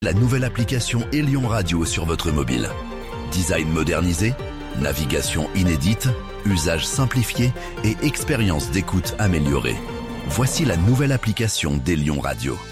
La nouvelle application Elion Radio sur votre mobile. Design modernisé, navigation inédite, usage simplifié et expérience d'écoute améliorée. Voici la nouvelle application d'Elion Radio.